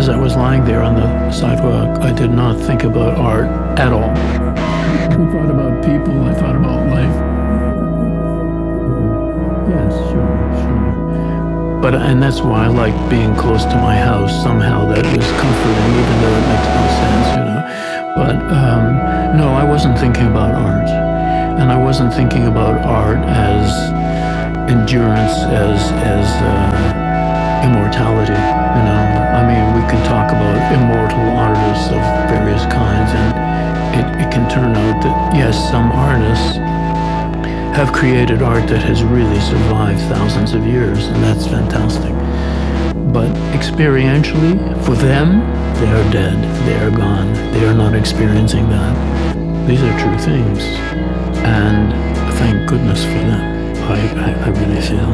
As I was lying there on the sidewalk, I did not think about art at all. I thought about people, I thought about life. Yes, sure. And that's why I like being close to my house. Somehow that was comforting, even though it makes no sense, But no, I wasn't thinking about art. And I wasn't thinking about art as endurance, as immortality, I mean, we can talk about immortal artists of various kinds, and it can turn out that, yes, some artists have created art that has really survived thousands of years, and that's fantastic. But experientially, for them, they are dead, they are gone, they are not experiencing that. These are true things, and thank goodness for them, I really feel.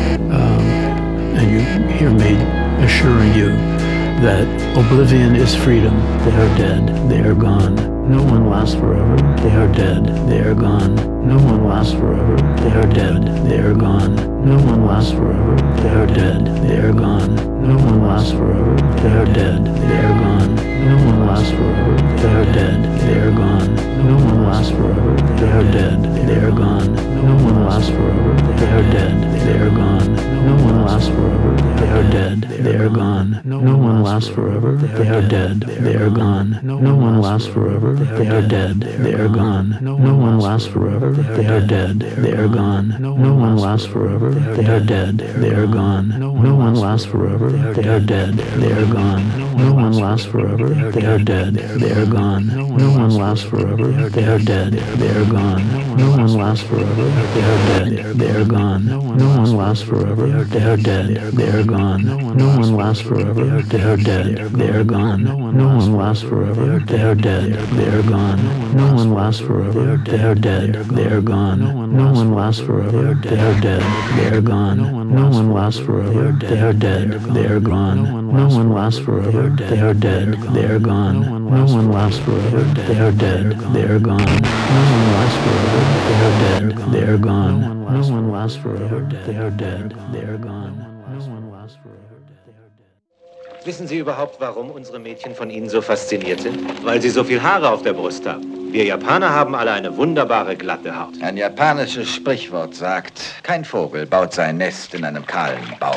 And you hear me assuring you that oblivion is freedom. They are dead, they are gone. No one lasts forever, they are dead, they are gone. No one lasts forever, they are dead, they are gone. No one lasts forever, they are dead, they are gone. No one lasts forever, they are dead, they are gone. No one lasts forever, they are dead, they are gone. No one lasts forever, they are dead, they are gone. No one lasts forever, they are dead, they are gone. No one lasts forever, they are dead, they are gone. No one lasts forever, they are dead, they are gone. No one lasts forever, they are dead, they are gone. No one lasts forever, they are dead, they are gone. No one lasts forever, they are dead, they are gone. No one lasts forever, they are dead, they are gone. No one lasts forever, they are dead, they are gone. No one lasts forever, they are dead, they are gone. No one lasts forever, they are dead, they are gone. No one lasts forever, they are dead, they are gone. No one lasts forever, they are dead, they are gone. No one lasts forever, they are dead, they are gone. No one lasts forever, they are dead, they are gone. No one lasts forever, they are dead, they are gone. No one lasts forever, they are dead, they are gone. No one lasts forever, they are dead, they are gone. No one lasts forever, they are dead, they are gone. No one lasts forever, they are dead, they are gone. No one lasts forever, they are dead, they are gone. No one lasts forever, they are dead. Wissen Sie überhaupt, warum unsere Mädchen von Ihnen so fasziniert sind? Weil sie so viel Haare auf der Brust haben. Wir Japaner haben alle eine wunderbare, glatte Haut. Ein japanisches Sprichwort sagt, kein Vogel baut sein Nest in einem kahlen Baum.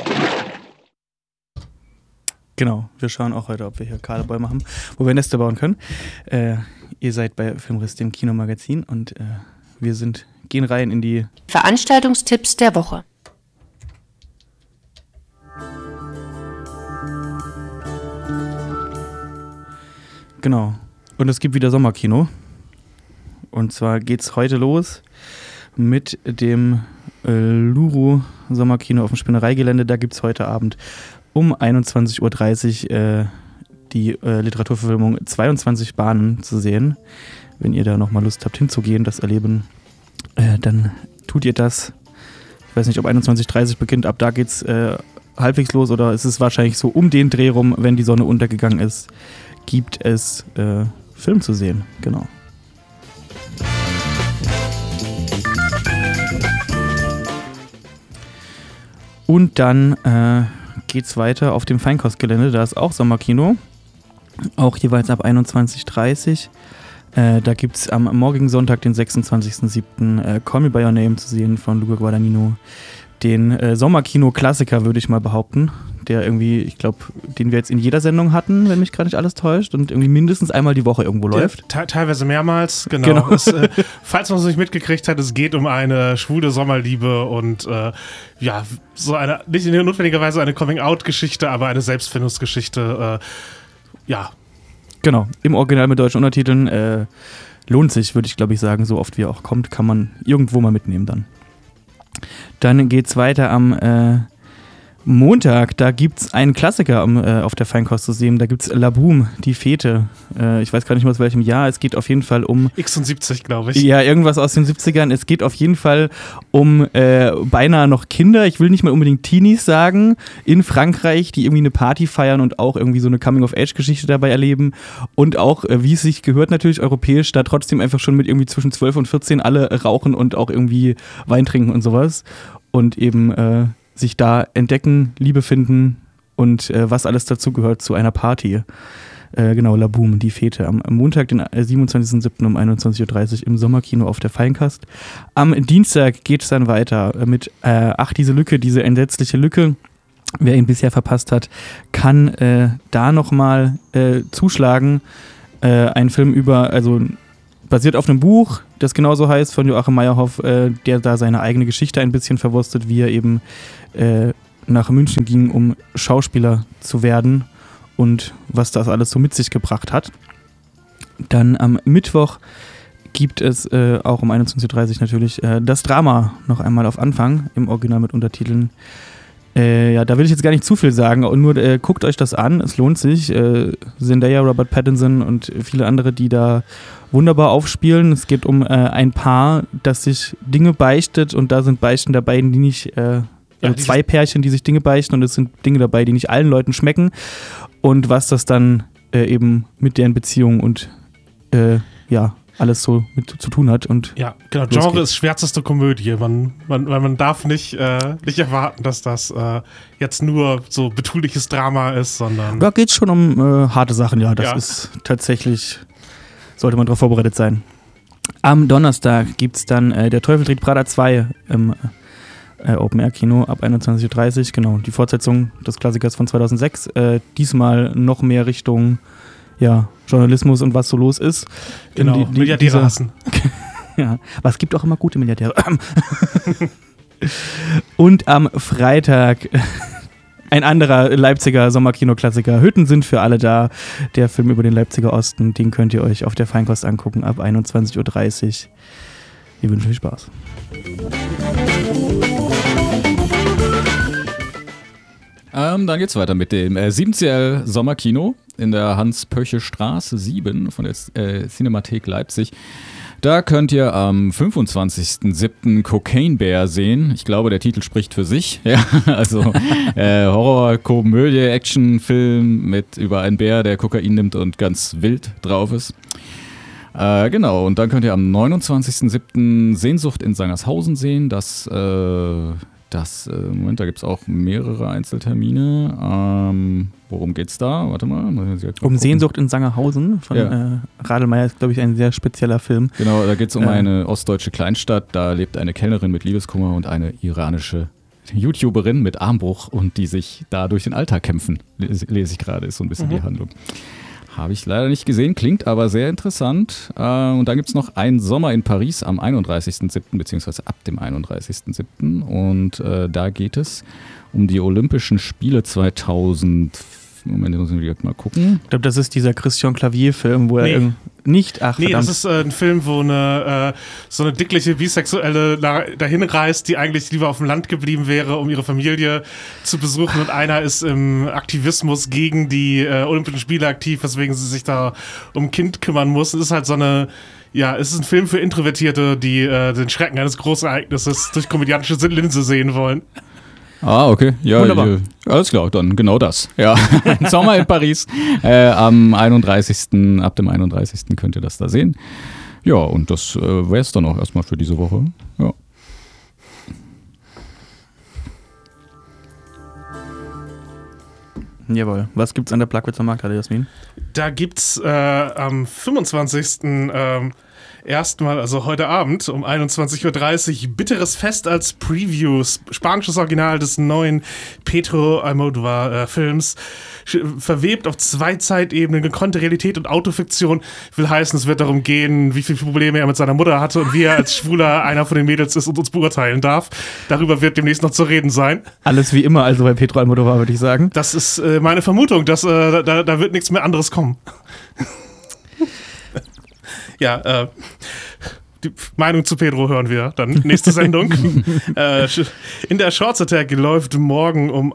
Genau, wir schauen auch heute, ob wir hier kahle Bäume haben, wo wir Nester bauen können. Ihr seid bei Filmriss, dem Kinomagazin, und wir gehen rein in die Veranstaltungstipps der Woche. Genau, und es gibt wieder Sommerkino. Und zwar geht's heute los mit dem Luru Sommerkino auf dem Spinnereigelände. Da gibt's heute Abend um 21.30 Uhr die Literaturverfilmung 22 Bahnen zu sehen. Wenn ihr da nochmal Lust habt hinzugehen, das erleben, dann tut ihr das. Ich weiß nicht, ob 21.30 Uhr beginnt, ab da geht's halbwegs los, oder es ist wahrscheinlich so um den Dreh rum, wenn die Sonne untergegangen ist, gibt es Film zu sehen. Genau. Und dann geht's weiter auf dem Feinkostgelände, da ist auch Sommerkino, auch jeweils ab 21.30 Uhr. Da gibt es am morgigen Sonntag, den 26.07. Call Me By Your Name zu sehen von Luca Guadagnino. Den Sommerkino-Klassiker, würde ich mal behaupten, der irgendwie, ich glaube, den wir jetzt in jeder Sendung hatten, wenn mich gerade nicht alles täuscht, und irgendwie mindestens einmal die Woche irgendwo läuft. Teilweise mehrmals, genau. Falls man es nicht mitgekriegt hat, es geht um eine schwule Sommerliebe und so eine, nicht notwendigerweise eine Coming-out-Geschichte, aber eine Selbstfindungsgeschichte, Genau, im Original mit deutschen Untertiteln. Lohnt sich, würde ich glaube ich sagen, so oft wie er auch kommt, kann man irgendwo mal mitnehmen dann. Dann geht's weiter am Montag, da gibt's einen Klassiker auf der Feinkost zu sehen, da gibt's La Boom, die Fete. Ich weiß gar nicht mehr aus welchem Jahr, es geht auf jeden Fall um X70, glaube ich. Ja, irgendwas aus den 70ern. Es geht auf jeden Fall um beinahe noch Kinder, ich will nicht mal unbedingt Teenies sagen, in Frankreich, die irgendwie eine Party feiern und auch irgendwie so eine Coming-of-Age-Geschichte dabei erleben und auch, wie es sich gehört, natürlich europäisch, da trotzdem einfach schon mit irgendwie zwischen 12 und 14 alle rauchen und auch irgendwie Wein trinken und sowas und eben sich da entdecken, Liebe finden und was alles dazugehört zu einer Party. Genau, La Boom, die Fete. Am Montag, den 27.07. um 21.30 Uhr im Sommerkino auf der Feinkast. Am Dienstag geht es dann weiter mit diese Lücke, diese entsetzliche Lücke. Wer ihn bisher verpasst hat, kann da nochmal zuschlagen. Ein Film basiert auf einem Buch, das genauso heißt, von Joachim Meyerhoff, der da seine eigene Geschichte ein bisschen verwurstet, wie er eben nach München ging, um Schauspieler zu werden und was das alles so mit sich gebracht hat. Dann am Mittwoch gibt es auch um 21.30 Uhr natürlich das Drama noch einmal auf Anfang, im Original mit Untertiteln. Da will ich jetzt gar nicht zu viel sagen, und nur guckt euch das an, es lohnt sich. Zendaya, Robert Pattinson und viele andere, die da wunderbar aufspielen. Es geht um ein Paar, das sich Dinge beichtet, und da sind Beichten dabei, die nicht, zwei Pärchen, die sich Dinge beichten, und es sind Dinge dabei, die nicht allen Leuten schmecken, und was das dann eben mit deren Beziehung und alles so mit zu tun hat. Und ja, genau. Genre ist schwärzeste Komödie. Man darf nicht erwarten, dass das jetzt nur so betuliches Drama ist, sondern. Da geht es schon um harte Sachen, ja. Das ist tatsächlich, sollte man darauf vorbereitet sein. Am Donnerstag gibt es dann Der Teufel trägt Prada 2 im Open-Air-Kino ab 21.30 Uhr. Genau, die Fortsetzung des Klassikers von 2006. Diesmal noch mehr Richtung Journalismus und was so los ist. Genau, Milliardäre hassen. Ja, aber es gibt auch immer gute Milliardäre. Und am Freitag ein anderer Leipziger Sommerkino-Klassiker. Hütten sind für alle da. Der Film über den Leipziger Osten, den könnt ihr euch auf der Feinkost angucken ab 21.30 Uhr. Wir wünschen viel Spaß. Dann geht's weiter mit dem 7CL Sommerkino in der Hans-Pöche-Straße 7 von der Cinemathek Leipzig. Da könnt ihr am 25.07. Cocaine Bear sehen. Ich glaube, der Titel spricht für sich. Ja, also Horror, Komödie, Actionfilm über einen Bär, der Kokain nimmt und ganz wild drauf ist. Genau, und dann könnt ihr am 29.07. Sehnsucht in Sangershausen sehen. Moment, da gibt es auch mehrere Einzeltermine. Worum geht's da? Warte mal. Um Sehnsucht in Sangerhausen von Radelmeier, ist, glaube ich, ein sehr spezieller Film. Genau, da geht es um eine ostdeutsche Kleinstadt. Da lebt eine Kellnerin mit Liebeskummer und eine iranische YouTuberin mit Armbruch, und die sich da durch den Alltag kämpfen. Lese ich gerade, ist so ein bisschen die Handlung. Habe ich leider nicht gesehen, klingt aber sehr interessant. Und dann gibt es noch einen Sommer in Paris am 31.07. beziehungsweise ab dem 31.07. Und da geht es um die Olympischen Spiele 2000. Moment, muss ich mal gucken. Ich glaube, das ist dieser Christian Clavier-Film, wo er nicht. Ach, nee, das ist ein Film, wo so eine dickliche Bisexuelle dahin reist, die eigentlich lieber auf dem Land geblieben wäre, um ihre Familie zu besuchen. Und einer ist im Aktivismus gegen die Olympischen Spiele aktiv, weswegen sie sich da um ein Kind kümmern muss. Es ist halt es ist ein Film für Introvertierte, die den Schrecken eines Großereignisses durch komödiantische Linse sehen wollen. Ah, okay. Ja, alles klar, dann genau das. Ja, ein Sommer in Paris. Ab dem 31. könnt ihr das da sehen. Ja, und das wäre es dann auch erstmal für diese Woche. Ja. Jawohl. Was gibt's an der Plagwitzer Markthalle, Jasmin? Da gibt's am 25. Erstmal, also heute Abend um 21.30 Uhr, Bitteres Fest als Preview, spanisches Original des neuen Pedro Almodóvar Films, verwebt auf 2 Zeitebenen, gekonnte Realität und Autofiktion, will heißen, es wird darum gehen, wie viele Probleme er mit seiner Mutter hatte und wie er als Schwuler einer von den Mädels ist und uns beurteilen darf. Darüber wird demnächst noch zu reden sein. Alles wie immer also bei Pedro Almodóvar, würde ich sagen. Das ist meine Vermutung, dass da wird nichts mehr anderes kommen. Ja, die Meinung zu Pedro hören wir dann nächste Sendung. In der Shorts Attack läuft morgen um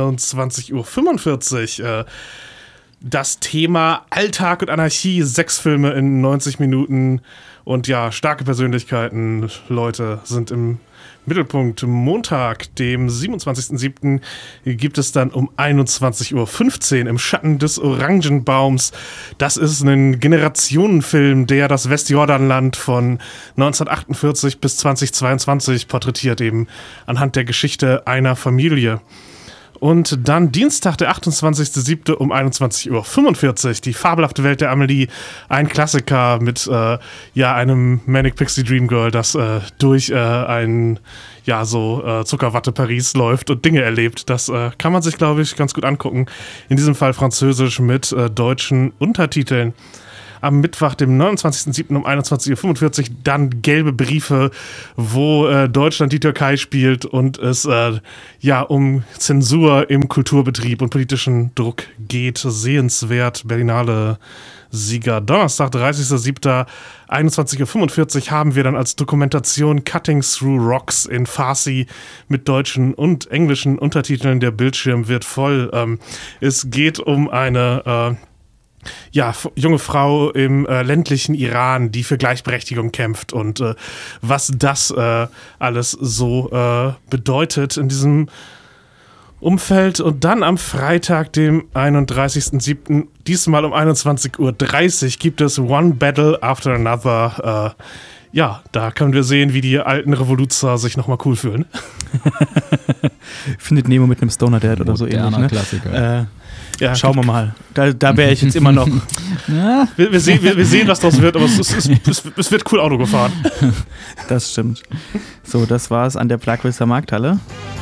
21.45 Uhr das Thema Alltag und Anarchie, 6 Filme in 90 Minuten und ja, starke Persönlichkeiten, Leute sind im Mittelpunkt. Montag, dem 27.07. gibt es dann um 21.15 Uhr im Schatten des Orangenbaums. Das ist ein Generationenfilm, der das Westjordanland von 1948 bis 2022 porträtiert, eben anhand der Geschichte einer Familie. Und dann Dienstag, der 28.07. um 21.45 Uhr. Die fabelhafte Welt der Amelie. Ein Klassiker mit einem Manic Pixie Dream Girl, das durch Zuckerwatte Paris läuft und Dinge erlebt. Das kann man sich, glaube ich, ganz gut angucken. In diesem Fall französisch mit deutschen Untertiteln. Am Mittwoch, dem 29.07. um 21.45 Uhr, dann Gelbe Briefe, wo Deutschland die Türkei spielt und es um Zensur im Kulturbetrieb und politischen Druck geht. Sehenswert, Berlinale Sieger. Donnerstag, 30.07. 21.45 Uhr haben wir dann als Dokumentation Cutting Through Rocks in Farsi mit deutschen und englischen Untertiteln. Der Bildschirm wird voll. Es geht um eine junge Frau im ländlichen Iran, die für Gleichberechtigung kämpft und was das alles so bedeutet in diesem Umfeld. Und dann am Freitag, dem 31.07., diesmal um 21.30 Uhr, gibt es One Battle After Another. Da können wir sehen, wie die alten Revoluzer sich nochmal cool fühlen. Findet Nemo mit einem Stoner Dad oder so ähnlich. Ne? Klassiker. Schauen wir mal. Da wäre ich jetzt immer noch. Wir sehen, was daraus wird, aber es wird cool Auto gefahren. Das stimmt. So, das war's an der Plagwitzer Markthalle.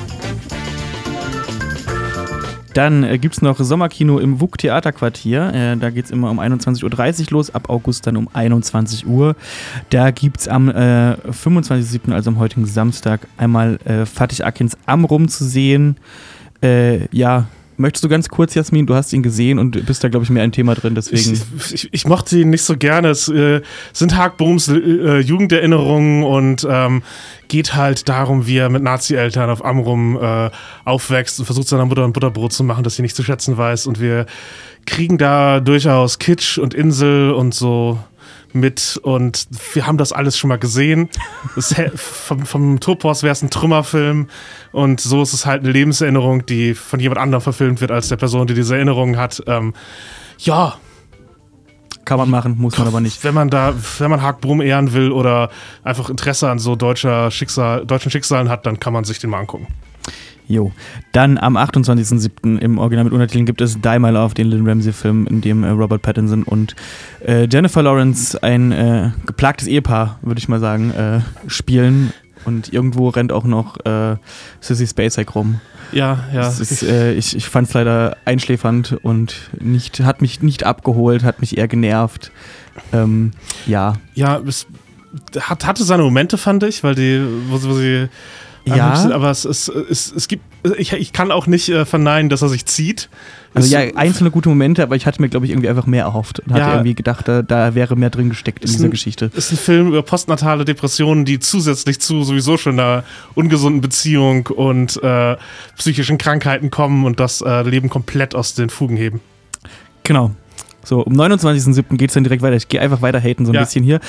Dann gibt es noch Sommerkino im WUK Theaterquartier. Da geht es immer um 21.30 Uhr los, ab August dann um 21 Uhr. Da gibt es am 25.07., also am heutigen Samstag, einmal Fatih Akins Amrum zu sehen. Möchtest du ganz kurz, Jasmin, du hast ihn gesehen und bist da, glaube ich, mehr ein Thema drin, deswegen... Ich mochte ihn nicht so gerne. Es sind Haag Booms Jugenderinnerungen und geht halt darum, wie er mit Nazi-Eltern auf Amrum aufwächst und versucht, seiner Mutter ein Butterbrot zu machen, das sie nicht zu schätzen weiß. Und wir kriegen da durchaus Kitsch und Insel und so mit und wir haben das alles schon mal gesehen. Vom Topos wäre es ein Trümmerfilm und so ist es halt eine Lebenserinnerung, die von jemand anderem verfilmt wird als der Person, die diese Erinnerungen hat. Kann man machen, muss man aber nicht. Wenn man Haag Brum ehren will oder einfach Interesse an so deutschen Schicksalen hat, dann kann man sich den mal angucken. Jo. Dann am 28.07. im Original mit Untertiteln gibt es Die My Love, den Lynn Ramsey-Film, in dem Robert Pattinson und Jennifer Lawrence ein geplagtes Ehepaar, würde ich mal sagen, spielen. Und irgendwo rennt auch noch Sissy Spacek rum. Ja. Ich fand es leider einschläfernd und hat mich nicht abgeholt, hat mich eher genervt. Ja, es hatte seine Momente, fand ich, weil wo sie aber es gibt, ich kann auch nicht verneinen, dass er sich zieht. Also einzelne gute Momente, aber ich hatte mir, glaube ich, irgendwie einfach mehr erhofft und hatte irgendwie gedacht, da wäre mehr drin gesteckt in dieser Geschichte. Ist ein Film über postnatale Depressionen, die zusätzlich zu sowieso schon einer ungesunden Beziehung und psychischen Krankheiten kommen und das Leben komplett aus den Fugen heben. Genau. So, um 29.07. geht es dann direkt weiter. Ich gehe einfach weiter haten, so ein bisschen hier.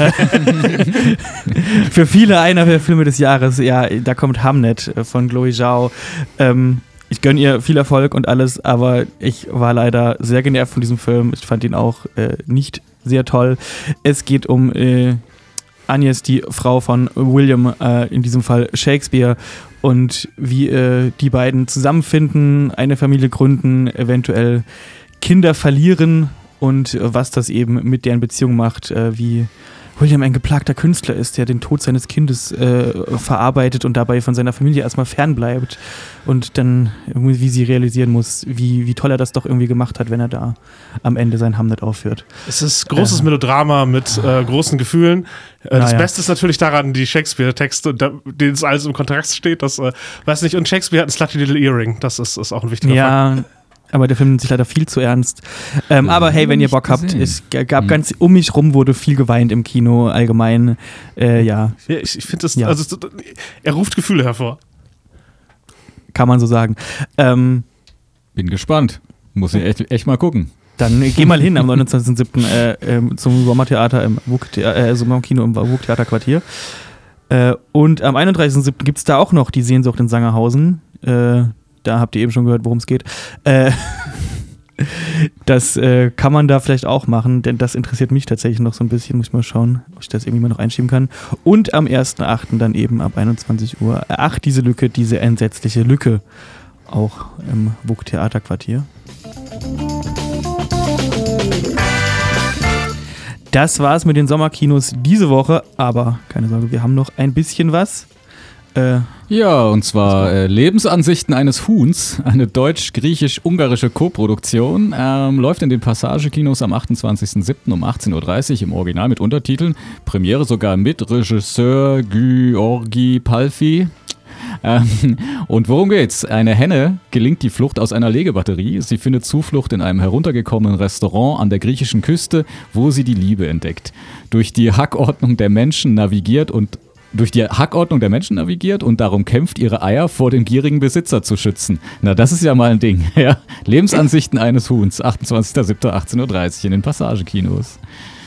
Für viele einer der Filme des Jahres, da kommt Hamnet von Chloe Zhao. Ich gönne ihr viel Erfolg und alles, aber ich war leider sehr genervt von diesem Film. Ich fand ihn auch nicht sehr toll. Es geht um Agnes, die Frau von William, in diesem Fall Shakespeare, und wie die beiden zusammenfinden, eine Familie gründen, eventuell Kinder verlieren und was das eben mit deren Beziehung macht, wie William ein geplagter Künstler ist, der den Tod seines Kindes verarbeitet und dabei von seiner Familie erstmal fernbleibt und dann irgendwie, wie sie realisieren muss, wie toll er das doch irgendwie gemacht hat, wenn er da am Ende sein Hamlet aufführt. Es ist großes Melodrama mit großen Gefühlen. Das Beste ist natürlich daran die Shakespeare-Texte, denen es alles im Kontrast steht. Das weiß nicht. Und Shakespeare hat ein Slutty Little Earring. Das ist auch ein wichtiger Fakt. Aber der Film nimmt sich leider viel zu ernst. Aber hey, wenn ihr Bock habt, es gab ganz um mich rum, wurde viel geweint im Kino allgemein. Ich finde das, also er ruft Gefühle hervor. Kann man so sagen. Bin gespannt. Muss ich echt mal gucken. Dann geh mal hin am 29.07. Zum Sommertheater im Sommerkino im WUK Theaterquartier. Und am 31.07. gibt es da auch noch die Sehnsucht in Sangerhausen. Da habt ihr eben schon gehört, worum es geht. Das kann man da vielleicht auch machen, denn das interessiert mich tatsächlich noch so ein bisschen. Muss ich mal schauen, ob ich das irgendwie mal noch einschieben kann. Und am 1.8. dann eben ab 21 Uhr. Ach, diese Lücke, diese entsetzliche Lücke. auch im WUK Theaterquartier. Das war's mit den Sommerkinos diese Woche, aber keine Sorge, wir haben noch ein bisschen was. Ja, und zwar Lebensansichten eines Huhns, eine deutsch-griechisch-ungarische Koproduktion, läuft in den Passagekinos am 28.07. um 18.30 Uhr im Original mit Untertiteln, Premiere sogar mit Regisseur György Palfi. Und worum geht's? Eine Henne gelingt die Flucht aus einer Legebatterie. Sie findet Zuflucht in einem heruntergekommenen Restaurant an der griechischen Küste, wo sie die Liebe entdeckt. Durch die Hackordnung der Menschen navigiert und darum kämpft, ihre Eier vor dem gierigen Besitzer zu schützen. Na, das ist ja mal ein Ding. Ja. Lebensansichten eines Huhns, 28.07.18.30 Uhr in den Passagekinos.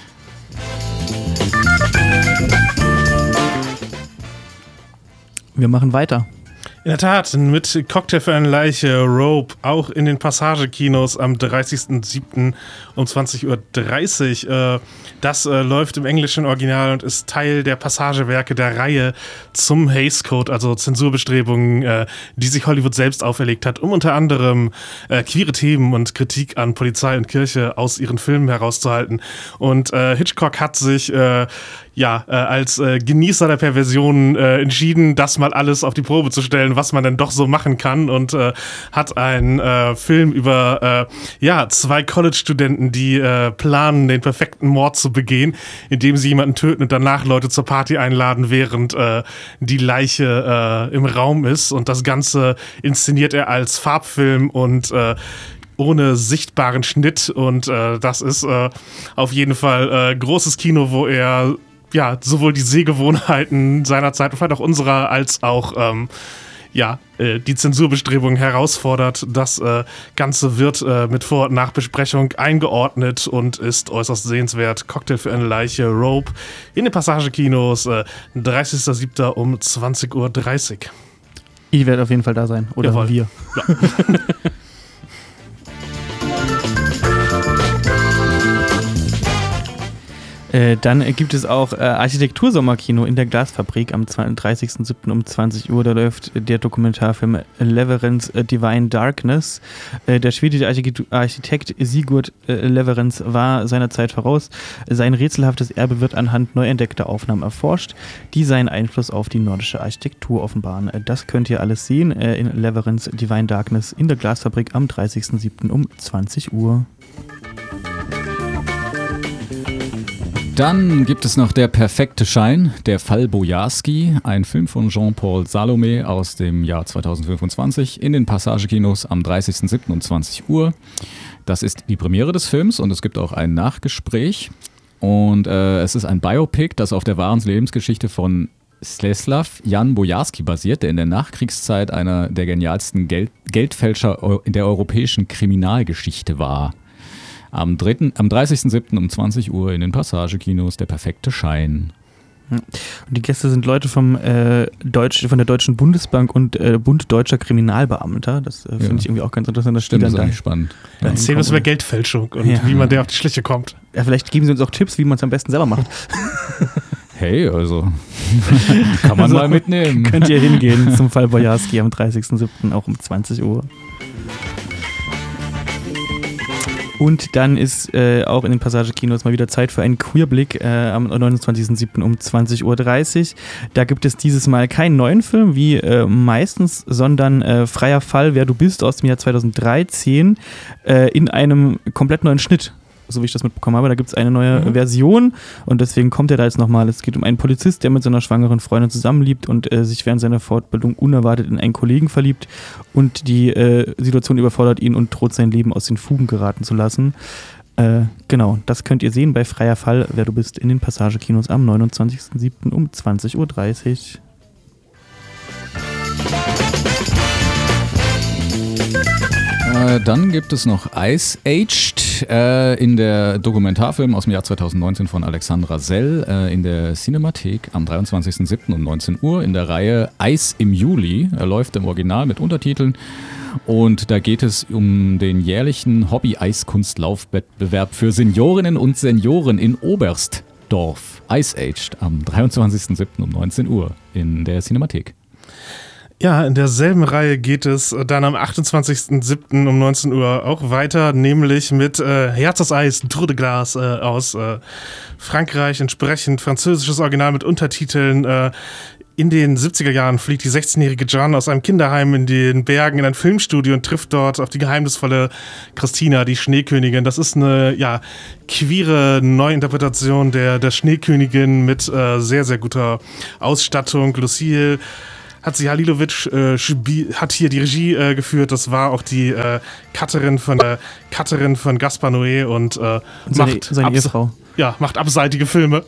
Wir machen weiter. In der Tat, mit Cocktail für eine Leiche, Rope, auch in den Passagekinos am 30.07. um 20.30 Uhr. Das läuft im englischen Original und ist Teil der Passagewerke der Reihe zum Hays Code, also Zensurbestrebungen, die sich Hollywood selbst auferlegt hat, um unter anderem queere Themen und Kritik an Polizei und Kirche aus ihren Filmen herauszuhalten. Und Hitchcock hat sich als Genießer der Perversion entschieden, das mal alles auf die Probe zu stellen, was man denn doch so machen kann, und hat einen Film über zwei College-Studenten, die planen, den perfekten Mord zu begehen, indem sie jemanden töten und danach Leute zur Party einladen, während die Leiche im Raum ist, und das Ganze inszeniert er als Farbfilm und ohne sichtbaren Schnitt, und das ist auf jeden Fall großes Kino, wo er sowohl die Sehgewohnheiten seiner Zeit und vielleicht auch unserer als auch die Zensurbestrebungen herausfordert. Das Ganze wird mit Vor- und Nachbesprechung eingeordnet und ist äußerst sehenswert. Cocktail für eine Leiche, Rope, in den Passagekinos, 30.07. um 20.30 Uhr. Ich werde auf jeden Fall da sein. Oder Jawohl. Wir. Ja. Dann gibt es auch Architektursommerkino in der Glasfabrik am 30.07. um 20 Uhr. Da läuft der Dokumentarfilm Lewerens Divine Darkness. Der schwedische Architekt Sigurd Lewerens war seiner Zeit voraus. Sein rätselhaftes Erbe wird anhand neu entdeckter Aufnahmen erforscht, die seinen Einfluss auf die nordische Architektur offenbaren. Das könnt ihr alles sehen in Lewerens Divine Darkness in der Glasfabrik am 30.07. um 20 Uhr. Dann gibt es noch Der perfekte Schein, der Fall Bojarski, ein Film von Jean-Paul Salomé aus dem Jahr 2025 in den Passagekinos am 30.07. um 20 Uhr. Das ist die Premiere des Films und es gibt auch ein Nachgespräch. Und es ist ein Biopic, das auf der wahren Lebensgeschichte von Czesław Jan Bojarski basiert, der in der Nachkriegszeit einer der genialsten Geldfälscher in der europäischen Kriminalgeschichte war. Am 30.07. um 20 Uhr in den Passagekinos Der perfekte Schein. Und die Gäste sind Leute von der Deutschen Bundesbank und Bund Deutscher Kriminalbeamter. Das finde ich irgendwie auch ganz interessant. Das stimmt, das ist eigentlich spannend. Dann erzählen wir uns über Geldfälschung und wie man der auf die Schliche kommt. Ja, vielleicht geben sie uns auch Tipps, wie man es am besten selber macht. Hey, also kann man mal mitnehmen. Könnt ihr hingehen zum Fall Bojarski am 30.07. auch um 20 Uhr. Und dann ist auch in den Passagekinos mal wieder Zeit für einen Queerblick am 29.07. um 20.30 Uhr. Da gibt es dieses Mal keinen neuen Film wie meistens, sondern Freier Fall, wer du bist, aus dem Jahr 2013 in einem komplett neuen Schnitt. So wie ich das mitbekommen habe, da gibt es eine neue Version und deswegen kommt er da jetzt nochmal. Es geht um einen Polizist, der mit seiner schwangeren Freundin zusammenlebt und sich während seiner Fortbildung unerwartet in einen Kollegen verliebt und die Situation überfordert ihn und droht sein Leben aus den Fugen geraten zu lassen. Genau, das könnt ihr sehen bei Freier Fall, wer du bist, in den Passagekinos am 29.07. um 20.30 Uhr. Dann gibt es noch Ice Aged in der Dokumentarfilm aus dem Jahr 2019 von Alexandra Sell in der Cinemathek am 23.07. um 19 Uhr in der Reihe Eis im Juli. Er läuft im Original mit Untertiteln und da geht es um den jährlichen Hobby-Eiskunstlaufwettbewerb für Seniorinnen und Senioren in Oberstdorf. Ice Aged am 23.07. um 19 Uhr in der Cinemathek. Ja, in derselben Reihe geht es dann am 28.07. um 19 Uhr auch weiter, nämlich mit Herz aus Eis, Trou de Glace aus Frankreich, entsprechend französisches Original mit Untertiteln. In den 70er Jahren fliegt die 16-jährige Jeanne aus einem Kinderheim in den Bergen in ein Filmstudio und trifft dort auf die geheimnisvolle Christina, die Schneekönigin. Das ist eine queere Neuinterpretation der Schneekönigin mit sehr, sehr guter Ausstattung. Lucille Halilovic hat hier die Regie geführt. Das war auch die Cutterin von Gaspar Noé und seine Ehefrau. Ja, macht abseitige Filme.